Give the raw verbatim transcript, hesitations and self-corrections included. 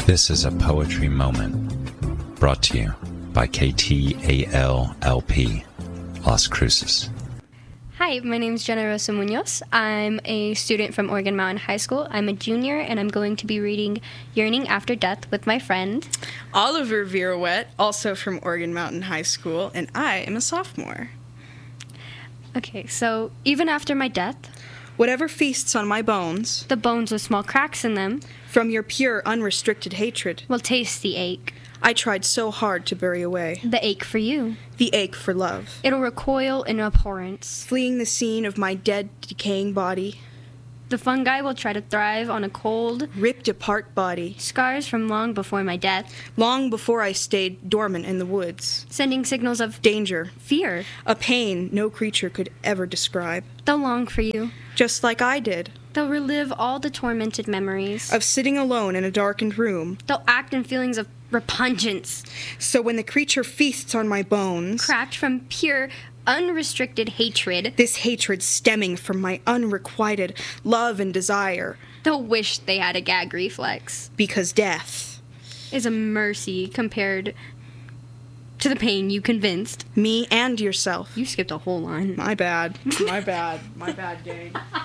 This is a poetry moment brought to you by K T A L L P, Las Cruces. Hi, my name is Jenna Rosa Munoz. I'm a student from Organ Mountain High School. I'm a junior, and I'm going to be reading Yearning After Death with my friend Oliver Virouette, also from Organ Mountain High School, and I am a sophomore. Okay, so even after my death, whatever feasts on my bones, the bones with small cracks in them, from your pure, unrestricted hatred, will taste the ache. I tried so hard to bury away. The ache for you. The ache for love. It'll recoil in abhorrence. Fleeing the scene of my dead, decaying body. The fungi will try to thrive on a cold, ripped apart body. Scars from long before my death. Long before I stayed dormant in the woods. Sending signals of danger. Fear. A pain no creature could ever describe. They'll long for you. Just like I did. They'll relive all the tormented memories. Of sitting alone in a darkened room. They'll act in feelings of repugnance. So when the creature feasts on my bones, cracked from pure, unrestricted hatred, this hatred stemming from my unrequited love and desire, they'll wish they had a gag reflex. Because death is a mercy compared to the pain you convinced me and yourself. You skipped a whole line. My bad. My bad. My bad, gang.